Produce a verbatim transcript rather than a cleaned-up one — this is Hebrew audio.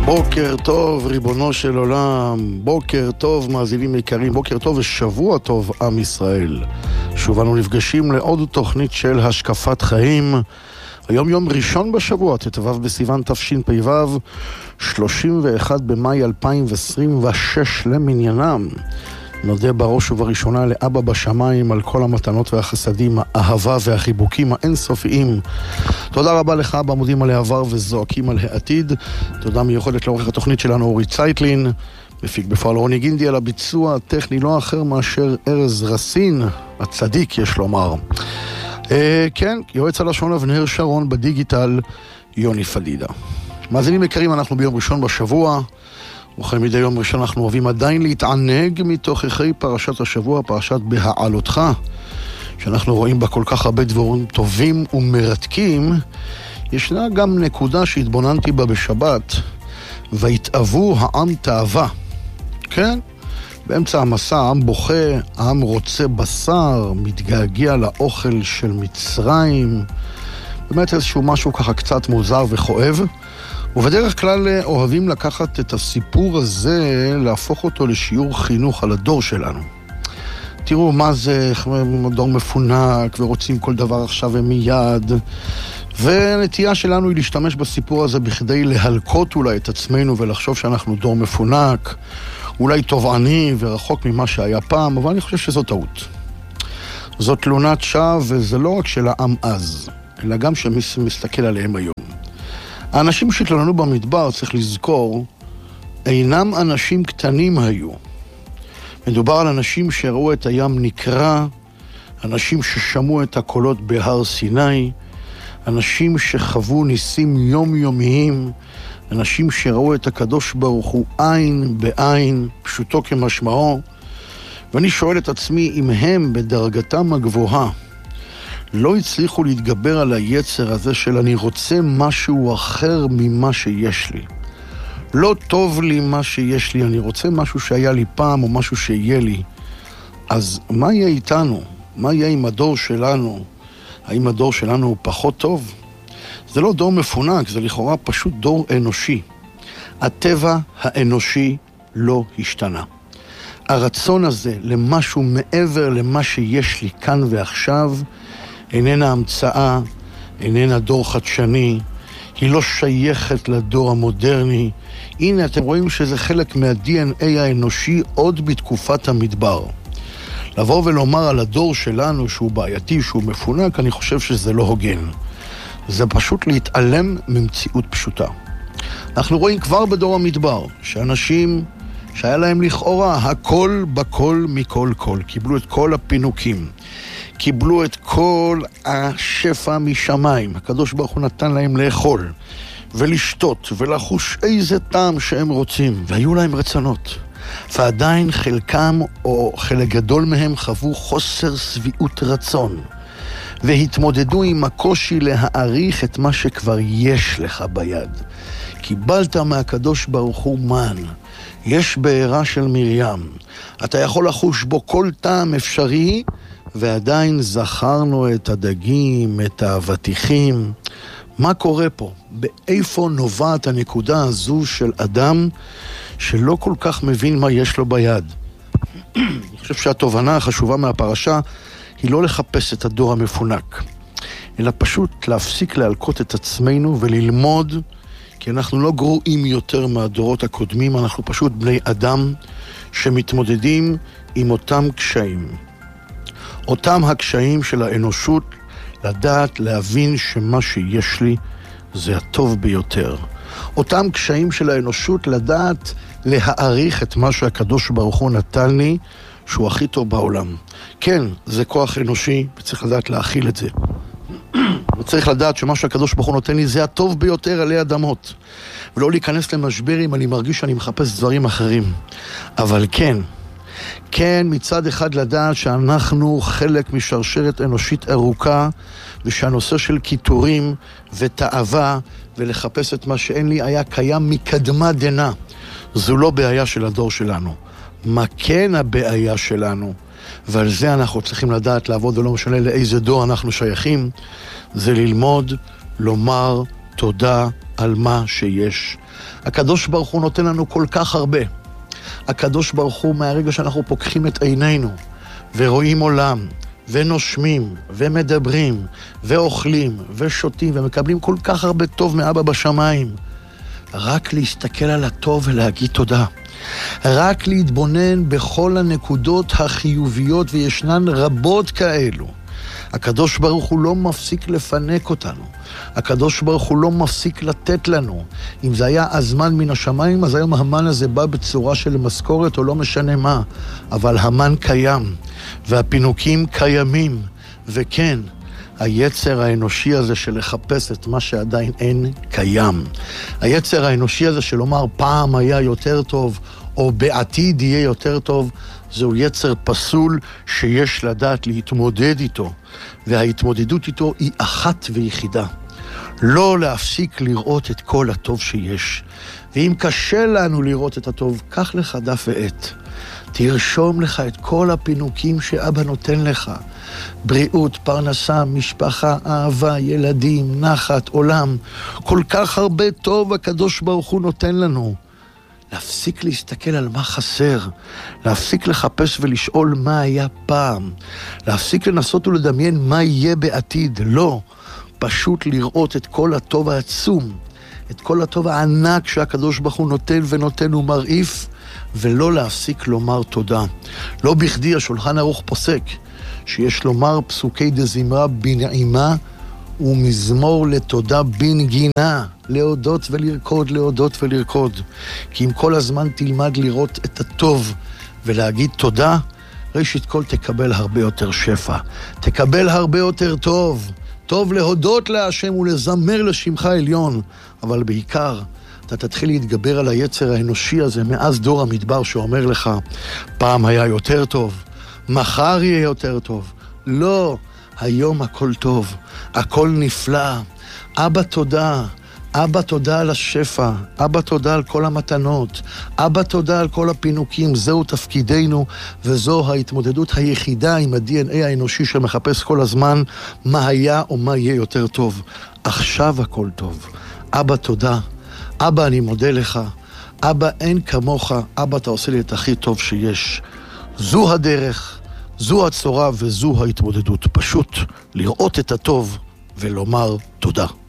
בוקר טוב, ריבונו של עולם, בוקר טוב, מאזינים יקרים, בוקר טוב ושבוע טוב, עם ישראל. שוב אנו נפגשים לעוד תוכנית של השקפת חיים. היום יום ראשון בשבוע, ט"ו בסיוון תשפ"ו, שלושים ואחד במאי אלפיים עשרים ושש למניינם. נודה בראש ובראשונה לאבא בשמיים על כל המתנות והחסדים, האהבה והחיבוקים האינסופיים. תודה רבה לך, בעמודים על העבר וזועקים על העתיד. תודה מיוחדת לעורך התוכנית שלנו אורי צייטלין, מפיק בפועל רוני גינדי, על הביצוע הטכני לא אחר מאשר ארז רסין, הצדיק יש לומר. אה, כן, יועץ הלשון אבנר שרון, בדיגיטל יוני פדידה. מאזינים יקרים, אנחנו ביום ראשון בשבוע, וכן מדי יום ראשון אנחנו אוהבים עדיין להתענג מתוככי פרשת השבוע, פרשת בהעלותך, שאנחנו רואים בה כל כך הרבה דברים טובים ומרתקים. ישנה גם נקודה שהתבוננתי בה בשבת, והתאהבו העם תאווה. כן? באמצע המסע העם בוכה, העם רוצה בשר, מתגעגע לאוכל של מצרים. באמת איזשהו משהו ככה קצת מוזר וכואב. ובדרך כלל אוהבים לקחת את הסיפור הזה, להפוך אותו לשיעור חינוך על הדור שלנו. תראו מה זה, דור מפונק, ורוצים כל דבר עכשיו ומיד. והנטייה שלנו היא להשתמש בסיפור הזה בכדי להלקות אולי את עצמנו ולחשוב שאנחנו דור מפונק, אולי תובעני ורחוק ממה שהיה פעם, אבל אני חושב שזו טעות. זו תלונת שווא, וזה לא רק של העם אז, אלא גם שמי מסתכל עליהם היום. האנשים שהתלוננו במדבר, צריך לזכור, אינם אנשים קטנים היו. מדובר על אנשים שראו את הים נקרע, אנשים ששמעו את הקולות בהר סיני, אנשים שחוו ניסים יומיומיים, אנשים שראו את הקדוש ברוך הוא עין בעין, פשוטו כמשמעו. ואני שואל את עצמי, אם הם בדרגתם הגבוהה לא הצליחו להתגבר על היצר הזה של אני רוצה משהו אחר ממה שיש לי. לא טוב לי מה שיש לי, אני רוצה משהו שהיה לי פעם או משהו שיהיה לי. אז מה יהיה איתנו? מה יהיה עם הדור שלנו? האם הדור שלנו הוא פחות טוב? זה לא דור מפונק, זה לכאורה פשוט דור אנושי. הטבע האנושי לא השתנה. הרצון הזה למשהו מעבר למה שיש לי כאן ועכשיו, איננה המצאה, איננה דור חדשני, היא לא שייכת לדור המודרני. הנה אתם רואים שזה חלק מה-די אן איי האנושי עוד בתקופת המדבר. לבוא ולומר על הדור שלנו שהוא בעייתי, שהוא מפונק, אני חושב שזה לא הוגן. זה פשוט להתעלם ממציאות פשוטה. אנחנו רואים כבר בדור המדבר שאנשים שהיה להם לכאורה הכל בכל מכל כל, קיבלו את כל הפינוקים, קיבלו את כל השפע משמיים. הקדוש ברוך הוא נתן להם לאכול ולשתות ולחוש איזה טעם שהם רוצים, והיו להם רצונות. ועדיין חלקם או חלק גדול מהם חוו חוסר שביעות רצון, והתמודדו עם הקושי להעריך את מה שכבר יש לך ביד. קיבלת מהקדוש ברוך הוא מן, יש בעירה של מרים, אתה יכול לחוש בו כל טעם אפשרי, ועדיין זכרנו את הדגים, את האבטיחים. מה קורה פה? באיפה נובעת הנקודה הזו של אדם שלא כל כך מבין מה יש לו ביד? אני חושב שהתובנה החשובה מהפרשה היא לא לחפש את הדור המפונק, אלא פשוט להפסיק להלקות את עצמנו וללמוד, כי אנחנו לא גרועים יותר מהדורות הקודמים, אנחנו פשוט בני אדם שמתמודדים עם אותם קשיים. אותם הקשיים של האנושות, לדעת, להבין שמה שיש לי זה הטוב ביותר. אותם קשיים של האנושות, לדעת, להעריך את מה שהקדוש ברוך הוא נתן לי, שהוא הכי טוב בעולם. כן, זה כוח אנושי, וצריך לדעת להכיל את זה. וצריך לדעת שמה שהקדוש ברוך הוא נותן לי זה הטוב ביותר עלי אדמות. ולא להיכנס למשבר אם אני מרגיש שאני מחפש דברים אחרים. אבל כן, כן, מצד אחד לדעת שאנחנו חלק משרשרת אנושית ארוכה, ושהנושא של קיטורים ותאווה ולחפש את מה שאין לי היה קיים מקדמה דנה. זו לא בעיה של הדור שלנו. מה כן הבעיה שלנו? ועל זה אנחנו צריכים לדעת לעבוד, ולא משנה לאיזה דור אנחנו שייכים, זה ללמוד, לומר תודה על מה שיש. הקדוש ברוך הוא נותן לנו כל כך הרבה. הקדוש ברוך הוא מהרגע שאנחנו פוקחים את עינינו ורואים עולם ונושמים ומדברים ואוכלים ושותים ומקבלים כל כך הרבה טוב מאבא בשמיים, רק להסתכל על הטוב ולהגיד תודה. רק להתבונן בכל הנקודות החיוביות, וישנן רבות כאלו. הקדוש ברוך הוא לא מפסיק לפנק אותנו. הקדוש ברוך הוא לא מפסיק לתת לנו. אם זה היה הזמן מן השמיים, אז היום המן הזה בא בצורה של משכורת או לא משנה מה. אבל המן קיים, והפינוקים קיימים. וכן, היצר האנושי הזה של לחפש את מה שעדיין אין קיים. היצר האנושי הזה של לומר פעם היה יותר טוב, או בעתיד יהיה יותר טוב, זהו יצר פסול שיש לדעת להתמודד איתו. וההתמודדות איתו היא אחת ויחידה. לא להפסיק לראות את כל הטוב שיש. ואם קשה לנו לראות את הטוב, קח לך דף ועט. תרשום לך את כל הפינוקים שאבא נותן לך. בריאות, פרנסה, משפחה, אהבה, ילדים, נחת, עולם. כל כך הרבה טוב הקדוש ברוך הוא נותן לנו. להפסיק להסתכל על מה חסר, להפסיק לחפש ולשאול מה היה פעם, להפסיק לנסות ולדמיין מה יהיה בעתיד. לא, פשוט לראות את כל הטוב העצום, את כל הטוב הענק שהקדוש ברוך הוא נותן ונותן ומרעיף, ולא להפסיק לומר תודה. לא בכדי השולחן ערוך פוסק שיש לומר פסוקי דזמרה בנעימה ומזמור לתודה בנגינה, להודות ולרקוד, להודות ולרקוד. כי אם כל הזמן תלמד לראות את הטוב ולהגיד תודה, ראשית כל תקבל הרבה יותר שפע, תקבל הרבה יותר טוב. טוב להודות להשם ולזמר לשמך עליון, אבל בעיקר אתה תתחיל להתגבר על היצר האנושי הזה מאז דור המדבר שאומר לך פעם היה יותר טוב, מחר יהיה יותר טוב. לא, היום הכל טוב, הכל נפלא. אבא תודה, אבא תודה על השפע, אבא תודה על כל המתנות, אבא תודה על כל הפינוקים. זהו תפקידנו, וזו ההתמודדות היחידה עם ה-די אן איי האנושי שמחפש כל הזמן מה היה או מה יהיה יותר טוב. עכשיו הכל טוב. אבא תודה, אבא אני מודה לך, אבא אין כמוך, אבא אתה עושה לי את הכי טוב שיש. זו הדרך, זו הצורה וזו ההתמודדות. פשוט לראות את הטוב ולומר תודה.